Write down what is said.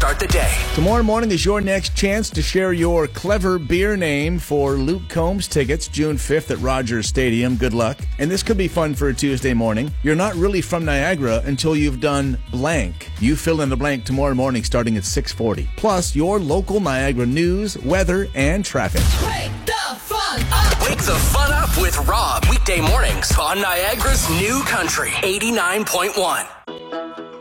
start the day. Tomorrow morning is your next chance to share your clever beer name for Luke Combs tickets, June 5th at Rogers Stadium. Good luck. And this could be fun for a Tuesday morning. You're not really from Niagara until you've done blank. You fill in the blank tomorrow morning starting at 6:40. Plus, your local Niagara news, weather, and traffic. Wake the fun up! Wake the fun up with Rob. Weekday mornings on Niagara's New Country 89.1.